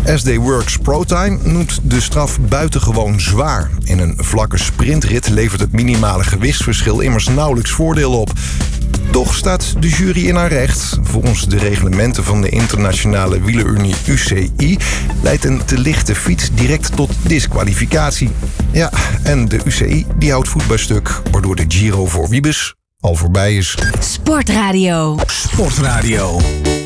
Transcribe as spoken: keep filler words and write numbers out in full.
S D Works ProTime noemt de straf buitengewoon zwaar. In een vlakke sprintrit levert het minimale gewichtsverschil immers nauwelijks voordeel op. Toch staat de jury in haar recht. Volgens de reglementen van de internationale wielerunie U C I leidt een te lichte fiets direct tot disqualificatie. Ja, en de U C I die houdt voet bij stuk, waardoor de Giro voor Wiebes al voorbij is. Sportradio. Sportradio.